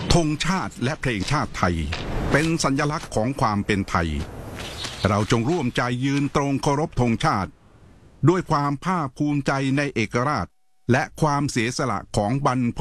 ธงชาติและเพลงชาติไทยเป็นสัญลักษณ์ของความเป็นไทยเราจงร่วมใจยืนตรงเคารพธงชาติด้วยความภาคภูมิใจในเอกราชและความเสียสละของบรรพ